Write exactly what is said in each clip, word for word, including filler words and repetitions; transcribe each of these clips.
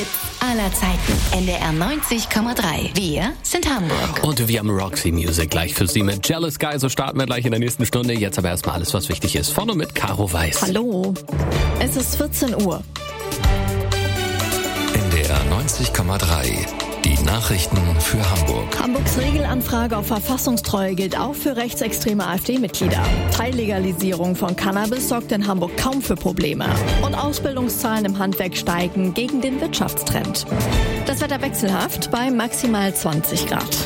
Hits aller Zeiten. N D R neunzig Komma drei. Wir sind Hamburg. Und wir haben Roxy Music gleich für Sie mit Jealous Guy. So starten wir gleich in der nächsten Stunde. Jetzt aber erstmal alles, was wichtig ist. Vorne mit Caro Weiß. Hallo. Es ist vierzehn Uhr. N D R neunzig Komma drei. Die Nachrichten für Hamburg. Hamburgs Regelanfrage auf Verfassungstreue gilt auch für rechtsextreme AfD-Mitglieder. Teillegalisierung von Cannabis sorgt in Hamburg kaum für Probleme. Und Ausbildungszahlen im Handwerk steigen gegen den Wirtschaftstrend. Das Wetter wechselhaft bei maximal zwanzig Grad.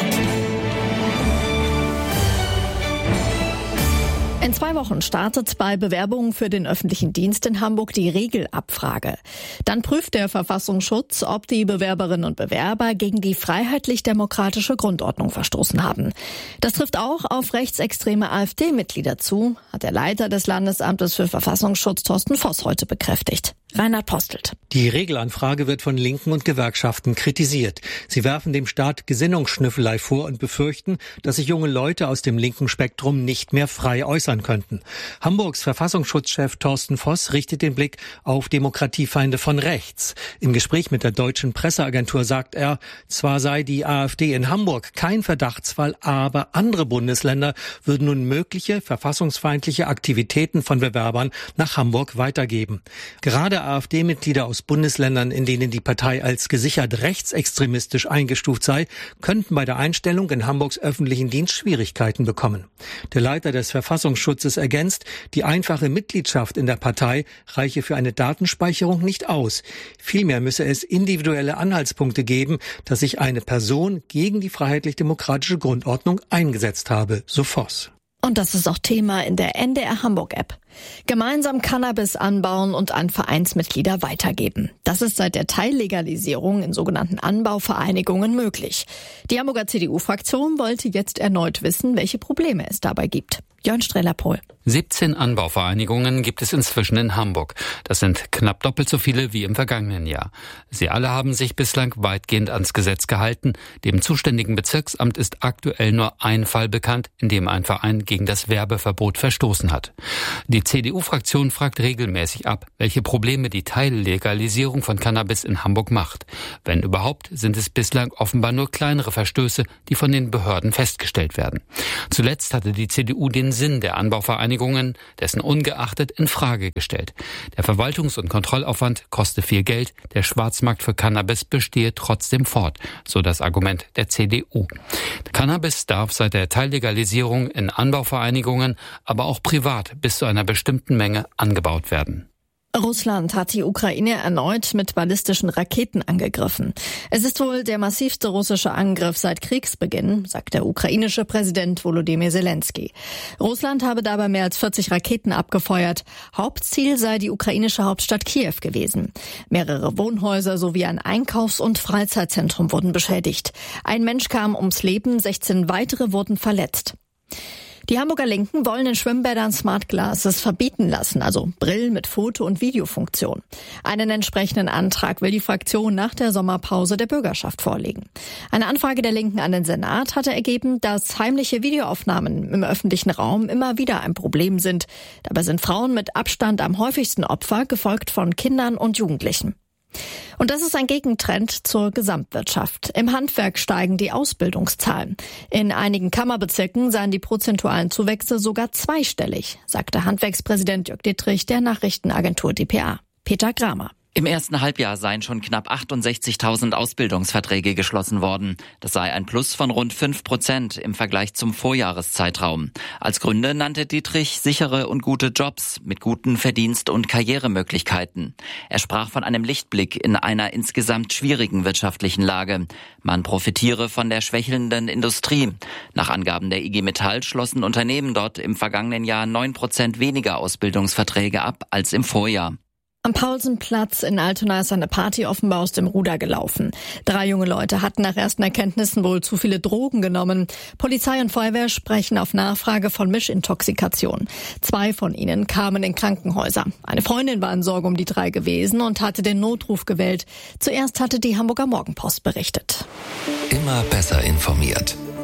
In zwei Wochen startet bei Bewerbungen für den öffentlichen Dienst in Hamburg die Regelabfrage. Dann prüft der Verfassungsschutz, ob die Bewerberinnen und Bewerber gegen die freiheitlich-demokratische Grundordnung verstoßen haben. Das trifft auch auf rechtsextreme AfD-Mitglieder zu, hat der Leiter des Landesamtes für Verfassungsschutz Thorsten Voss heute bekräftigt. Reinhard Postelt. Die Regelanfrage wird von Linken und Gewerkschaften kritisiert. Sie werfen dem Staat Gesinnungsschnüffelei vor und befürchten, dass sich junge Leute aus dem linken Spektrum nicht mehr frei äußern könnten. Hamburgs Verfassungsschutzchef Thorsten Voss richtet den Blick auf Demokratiefeinde von rechts. Im Gespräch mit der deutschen Presseagentur sagt er, zwar sei die AfD in Hamburg kein Verdachtsfall, aber andere Bundesländer würden nun mögliche verfassungsfeindliche Aktivitäten von Bewerbern nach Hamburg weitergeben. Gerade AfD-Mitglieder aus Bundesländern, in denen die Partei als gesichert rechtsextremistisch eingestuft sei, könnten bei der Einstellung in Hamburgs öffentlichen Dienst Schwierigkeiten bekommen. Der Leiter des Verfassungsschutzes ergänzt, die einfache Mitgliedschaft in der Partei reiche für eine Datenspeicherung nicht aus. Vielmehr müsse es individuelle Anhaltspunkte geben, dass sich eine Person gegen die freiheitlich-demokratische Grundordnung eingesetzt habe, so Voss. Und das ist auch Thema in der N D R Hamburg-App. Gemeinsam Cannabis anbauen und an Vereinsmitglieder weitergeben. Das ist seit der Teillegalisierung in sogenannten Anbauvereinigungen möglich. Die Hamburger C D U-Fraktion wollte jetzt erneut wissen, welche Probleme es dabei gibt. Jörn Streller-Pohl. siebzehn Anbauvereinigungen gibt es inzwischen in Hamburg. Das sind knapp doppelt so viele wie im vergangenen Jahr. Sie alle haben sich bislang weitgehend ans Gesetz gehalten. Dem zuständigen Bezirksamt ist aktuell nur ein Fall bekannt, in dem ein Verein gegen das Werbeverbot verstoßen hat. Die C D U-Fraktion fragt regelmäßig ab, welche Probleme die Teillegalisierung von Cannabis in Hamburg macht. Wenn überhaupt, sind es bislang offenbar nur kleinere Verstöße, die von den Behörden festgestellt werden. Zuletzt hatte die C D U den Sinn der Anbauvereinigungen, dessen ungeachtet, in Frage gestellt. Der Verwaltungs- und Kontrollaufwand koste viel Geld, der Schwarzmarkt für Cannabis bestehe trotzdem fort, so das Argument der C D U. Cannabis darf seit der Teillegalisierung in Anbauvereinigungen, aber auch privat bis zu einer bestimmten Menge angebaut werden. Russland hat die Ukraine erneut mit ballistischen Raketen angegriffen. Es ist wohl der massivste russische Angriff seit Kriegsbeginn, sagt der ukrainische Präsident Volodymyr Zelensky. Russland habe dabei mehr als vierzig Raketen abgefeuert. Hauptziel sei die ukrainische Hauptstadt Kiew gewesen. Mehrere Wohnhäuser sowie ein Einkaufs- und Freizeitzentrum wurden beschädigt. Ein Mensch kam ums Leben, sechzehn weitere wurden verletzt. Die Hamburger Linken wollen in Schwimmbädern Smart Glasses verbieten lassen, also Brillen mit Foto- und Videofunktion. Einen entsprechenden Antrag will die Fraktion nach der Sommerpause der Bürgerschaft vorlegen. Eine Anfrage der Linken an den Senat hatte ergeben, dass heimliche Videoaufnahmen im öffentlichen Raum immer wieder ein Problem sind. Dabei sind Frauen mit Abstand am häufigsten Opfer, gefolgt von Kindern und Jugendlichen. Und das ist ein Gegentrend zur Gesamtwirtschaft. Im Handwerk steigen die Ausbildungszahlen. In einigen Kammerbezirken seien die prozentualen Zuwächse sogar zweistellig, sagte Handwerkspräsident Jörg Dittrich der Nachrichtenagentur D P A. Peter Kramer. Im ersten Halbjahr seien schon knapp achtundsechzigtausend Ausbildungsverträge geschlossen worden. Das sei ein Plus von rund fünf Prozent im Vergleich zum Vorjahreszeitraum. Als Gründe nannte Dittrich sichere und gute Jobs mit guten Verdienst- und Karrieremöglichkeiten. Er sprach von einem Lichtblick in einer insgesamt schwierigen wirtschaftlichen Lage. Man profitiere von der schwächelnden Industrie. Nach Angaben der I G Metall schlossen Unternehmen dort im vergangenen Jahr neun Prozent weniger Ausbildungsverträge ab als im Vorjahr. Am Paulsenplatz in Altona ist eine Party offenbar aus dem Ruder gelaufen. Drei junge Leute hatten nach ersten Erkenntnissen wohl zu viele Drogen genommen. Polizei und Feuerwehr sprechen auf Nachfrage von Mischintoxikation. Zwei von ihnen kamen in Krankenhäuser. Eine Freundin war in Sorge um die drei gewesen und hatte den Notruf gewählt. Zuerst hatte die Hamburger Morgenpost berichtet. Immer besser informiert. N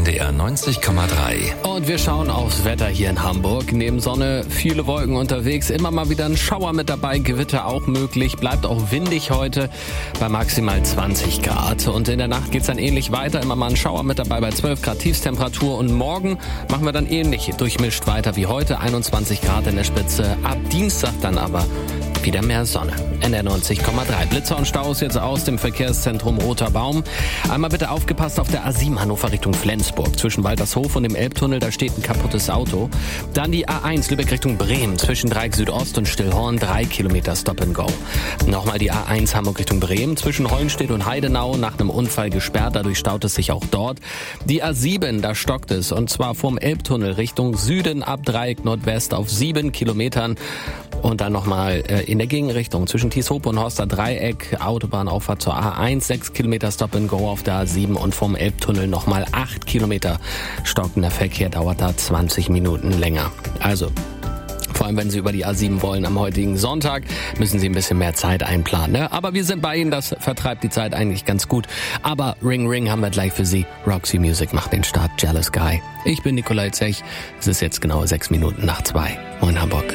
D R neunzig Komma drei. Und wir schauen aufs Wetter hier in Hamburg. Neben Sonne viele Wolken unterwegs, immer mal wieder ein Schauer mit dabei, Gewitter auch möglich. Bleibt auch windig heute bei maximal zwanzig Grad. Und in der Nacht geht's dann ähnlich weiter, immer mal ein Schauer mit dabei bei zwölf Grad Tiefstemperatur. Und morgen machen wir dann ähnlich durchmischt weiter wie heute, einundzwanzig Grad in der Spitze. Ab Dienstag dann aber wieder mehr Sonne. N D R neunzig Komma drei. Blitzer und Staus jetzt aus dem Verkehrszentrum Roter Baum. Einmal bitte aufgepasst auf der A sieben Hannover Richtung Flensburg. Zwischen Waltershof und dem Elbtunnel, da steht ein kaputtes Auto. Dann die A eins Lübeck Richtung Bremen. Zwischen Dreieck Südost und Stillhorn, drei Kilometer Stop and Go. Nochmal die A eins Hamburg Richtung Bremen. Zwischen Hollenstedt und Heidenau nach einem Unfall gesperrt. Dadurch staut es sich auch dort. Die A sieben, da stockt es. Und zwar vom Elbtunnel Richtung Süden ab Dreieck Nordwest auf sieben Kilometern. Und dann nochmal äh, in der Gegenrichtung zwischen Tieshope und Horster Dreieck, Autobahnauffahrt zur A eins, sechs Kilometer Stop and Go auf der A sieben und vom Elbtunnel nochmal acht Kilometer. Stockender Verkehr dauert da zwanzig Minuten länger. Also, vor allem wenn Sie über die A sieben wollen am heutigen Sonntag, müssen Sie ein bisschen mehr Zeit einplanen. Ne? Aber wir sind bei Ihnen, das vertreibt die Zeit eigentlich ganz gut. Aber Ring Ring haben wir gleich für Sie. Roxy Music macht den Start, Jealous Guy. Ich bin Nikolai Zech. Es ist jetzt genau sechs Minuten nach zwei. Moin Hamburg.